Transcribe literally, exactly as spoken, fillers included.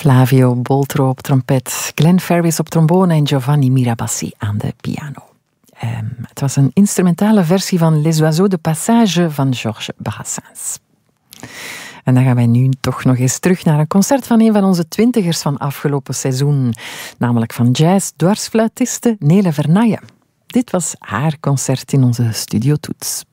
Flavio Boltro op trompet, Glenn Ferris op trombone en Giovanni Mirabassi aan de piano. Um, het was een instrumentale versie van Les Oiseaux de Passage van Georges Brassens. En dan gaan wij nu toch nog eens terug naar een concert van een van onze twintigers van afgelopen seizoen. Namelijk van jazz-dwarsfluitiste Nele Vernaaien. Dit was haar concert in onze Studio Toets.